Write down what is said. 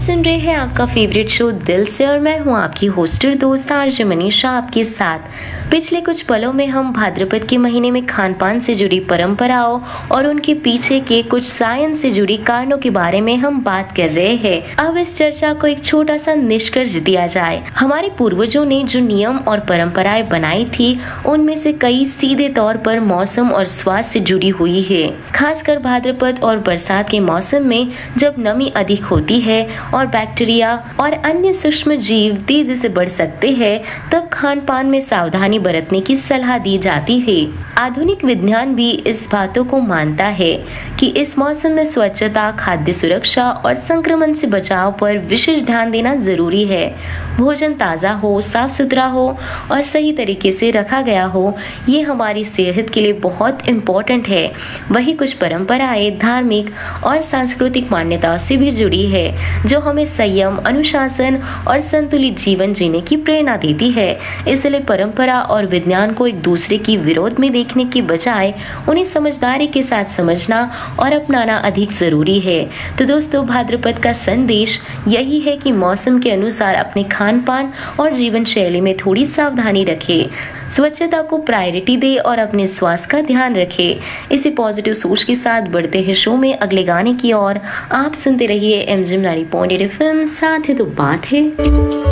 सुन रहे हैं आपका फेवरेट शो दिल से और मैं हूं आपकी होस्टर दोस्त आरजे मनीषा आपके साथ। पिछले कुछ पलों में हम भाद्रपद के महीने में खान पान से जुड़ी परंपराओं और उनके पीछे के कुछ साइंस से जुड़ी कारणों के बारे में हम बात कर रहे हैं। अब इस चर्चा को एक छोटा सा निष्कर्ष दिया जाए। हमारे पूर्वजों ने जो नियम और परंपराएं बनाई थी उनमें से कई सीधे तौर पर मौसम और स्वास्थ्य से जुड़ी हुई है। खासकर भाद्रपद और बरसात के मौसम में जब नमी अधिक होती है और बैक्टीरिया और अन्य सूक्ष्म जीव तेजी से बढ़ सकते हैं, तब खान पान में सावधानी बरतने की सलाह दी जाती है। आधुनिक विज्ञान भी इस बातों को मानता है कि इस मौसम में स्वच्छता, खाद्य सुरक्षा और संक्रमण से बचाव पर विशेष ध्यान देना जरूरी है। भोजन ताज़ा हो, साफ सुथरा हो और सही तरीके से रखा गया हो, ये हमारी सेहत के लिए बहुत इम्पोर्टेंट है। वही कुछ परंपराएं धार्मिक और सांस्कृतिक मान्यताओं से भी जुड़ी है, जो हमें संयम, अनुशासन और संतुलित जीवन जीने की प्रेरणा देती है। इसलिए परंपरा और विज्ञान को एक दूसरे की विरोध में देखने के बजाय उन्हें समझदारी के साथ समझना और अपनाना अधिक जरूरी है। तो दोस्तों, भाद्रपद का संदेश यही है कि मौसम के अनुसार अपने खान पान और जीवन शैली में थोड़ी सावधानी रखें, स्वच्छता को प्रायोरिटी दे और अपने स्वास्थ्य का ध्यान रखें। इसी पॉजिटिव सोच के साथ बढ़ते हैं शो में अगले गाने की ओर। आप सुनते रहिए MGM 90.8 FM, साथ है तो बात है।